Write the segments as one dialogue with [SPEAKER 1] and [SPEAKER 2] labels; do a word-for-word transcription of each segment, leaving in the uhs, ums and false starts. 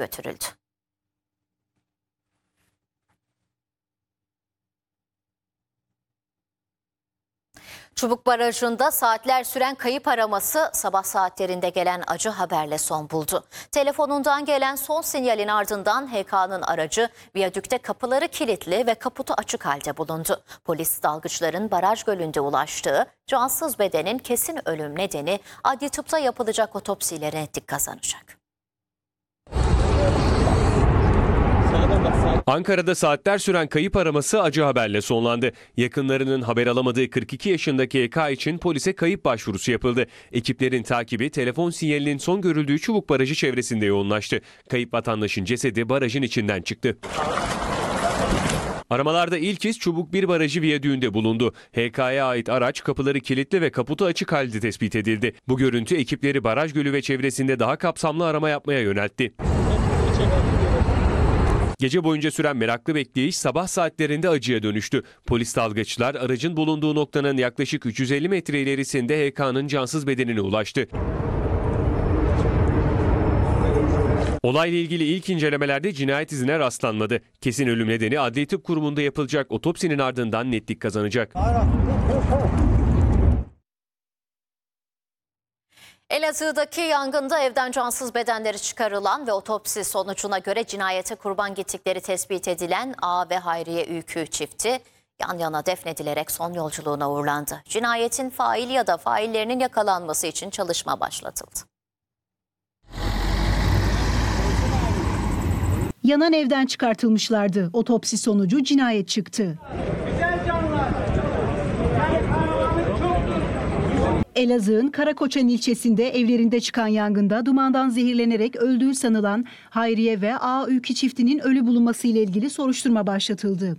[SPEAKER 1] götürüldü. Çubuk Barajı'nda saatler süren kayıp araması sabah saatlerinde gelen acı haberle son buldu. Telefonundan gelen son sinyalin ardından H K'nın aracı viyadükte kapıları kilitli ve kaputu açık halde bulundu. Polis dalgıçların baraj gölünde ulaştığı cansız bedenin kesin ölüm nedeni adli tıpta yapılacak otopsiyle netlik kazanacak.
[SPEAKER 2] Ankara'da saatler süren kayıp araması acı haberle sonlandı. Yakınlarının haber alamadığı kırk iki yaşındaki H K için polise kayıp başvurusu yapıldı. Ekiplerin takibi telefon sinyalinin son görüldüğü Çubuk Barajı çevresinde yoğunlaştı. Kayıp vatandaşın cesedi barajın içinden çıktı. Aramalarda ilk iz Çubuk bir Barajı viyadüğünde bulundu. H K'ya ait araç kapıları kilitli ve kaputu açık halde tespit edildi. Bu görüntü ekipleri baraj gölü ve çevresinde daha kapsamlı arama yapmaya yöneltti. Gece boyunca süren meraklı bekleyiş sabah saatlerinde acıya dönüştü. Polis dalgıçlar aracın bulunduğu noktanın yaklaşık üç yüz elli metre ilerisinde H K'nın cansız bedenine ulaştı. Olayla ilgili ilk incelemelerde cinayet izine rastlanmadı. Kesin ölüm nedeni Adli Tıp Kurumu'nda yapılacak otopsinin ardından netlik kazanacak.
[SPEAKER 1] Elazığ'daki yangında evden cansız bedenleri çıkarılan ve otopsi sonucuna göre cinayete kurban gittikleri tespit edilen A ve Hayriye Ülkü çifti yan yana defnedilerek son yolculuğuna uğurlandı. Cinayetin fail ya da faillerinin yakalanması için çalışma başlatıldı.
[SPEAKER 3] Yanan evden çıkartılmışlardı. Otopsi sonucu cinayet çıktı. Elazığ'ın Karakoçan ilçesinde evlerinde çıkan yangında dumandan zehirlenerek öldüğü sanılan Hayriye ve A Ülkü çiftinin ölü bulunması ile ilgili soruşturma başlatıldı.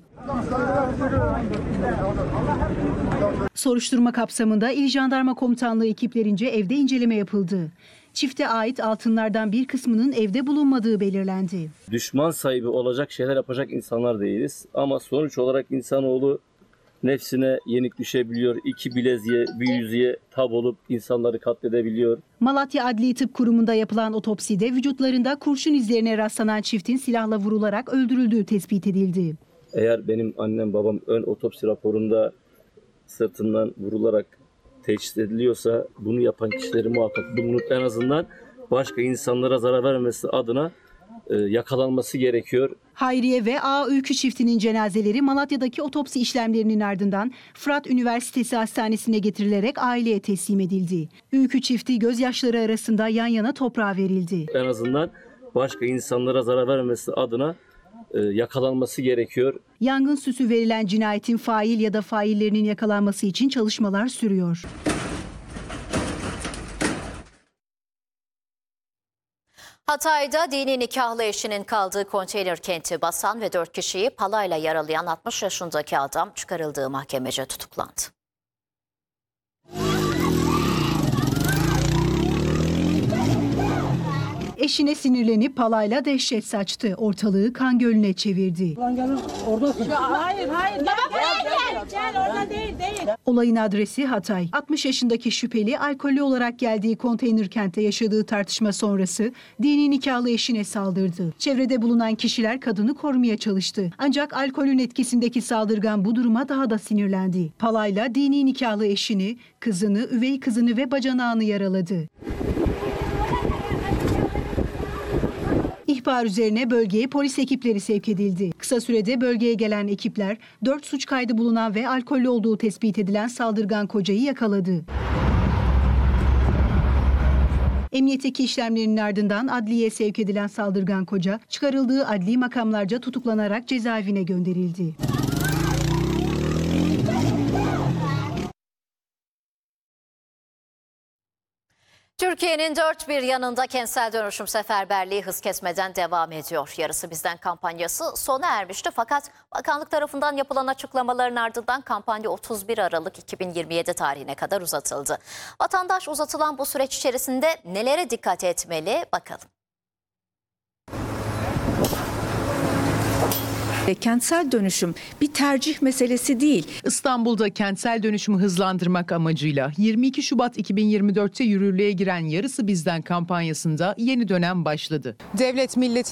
[SPEAKER 3] Soruşturma kapsamında İl Jandarma Komutanlığı ekiplerince evde inceleme yapıldı. Çifte ait altınlardan bir kısmının evde bulunmadığı belirlendi.
[SPEAKER 4] Düşman sahibi olacak şeyler yapacak insanlar değiliz ama sonuç olarak insanoğlu nefsine yenik düşebiliyor, iki bileziğe, bir yüzüğe tab olup insanları katledebiliyor.
[SPEAKER 3] Malatya Adli Tıp Kurumu'nda yapılan otopside vücutlarında kurşun izlerine rastlanan çiftin silahla vurularak öldürüldüğü tespit edildi.
[SPEAKER 4] Eğer benim annem babam ön otopsi raporunda sırtından vurularak teşhis ediliyorsa bunu yapan kişileri muhakkak bulunup en azından başka insanlara zarar vermemesi adına e, yakalanması gerekiyor.
[SPEAKER 3] Hayriye ve A Ülkü çiftinin cenazeleri Malatya'daki otopsi işlemlerinin ardından Fırat Üniversitesi Hastanesi'ne getirilerek aileye teslim edildi. Ülkü çifti gözyaşları arasında yan yana toprağa verildi.
[SPEAKER 4] En azından başka insanlara zarar vermemesi adına e, yakalanması gerekiyor.
[SPEAKER 3] Yangın süsü verilen cinayetin fail ya da faillerinin yakalanması için çalışmalar sürüyor.
[SPEAKER 1] Hatay'da dini nikahlı eşinin kaldığı konteyner kenti basan ve dört kişiyi palayla yaralayan altmış yaşındaki adam çıkarıldığı mahkemece tutuklandı.
[SPEAKER 3] Eşine sinirlenip palayla dehşet saçtı. Ortalığı kan gölüne çevirdi.
[SPEAKER 5] Hayır hayır gel gel gel, gel orada değil değil.
[SPEAKER 3] Olayın adresi Hatay. altmış yaşındaki şüpheli alkollü olarak geldiği konteyner kentte yaşadığı tartışma sonrası dini nikahlı eşine saldırdı. Çevrede bulunan kişiler kadını korumaya çalıştı. Ancak alkolün etkisindeki saldırgan bu duruma daha da sinirlendi. Palayla dini nikahlı eşini, kızını, üvey kızını ve bacanağını yaraladı. İhbar üzerine bölgeye polis ekipleri sevk edildi. Kısa sürede bölgeye gelen ekipler dört suç kaydı bulunan ve alkollü olduğu tespit edilen saldırgan kocayı yakaladı. Emniyetteki işlemlerinin ardından adliyeye sevk edilen saldırgan koca çıkarıldığı adli makamlarca tutuklanarak cezaevine gönderildi.
[SPEAKER 1] Türkiye'nin dört bir yanında kentsel dönüşüm seferberliği hız kesmeden devam ediyor. Yarısı Bizden kampanyası sona ermişti fakat bakanlık tarafından yapılan açıklamaların ardından kampanya otuz bir Aralık iki bin yirmi yedi tarihine kadar uzatıldı. Vatandaş uzatılan bu süreç içerisinde nelere dikkat etmeli bakalım.
[SPEAKER 6] Kentsel dönüşüm bir tercih meselesi değil.
[SPEAKER 7] İstanbul'da kentsel dönüşümü hızlandırmak amacıyla yirmi iki Şubat iki bin yirmi dört'te yürürlüğe giren Yarısı Bizden kampanyasında yeni dönem başladı.
[SPEAKER 8] Devlet milletin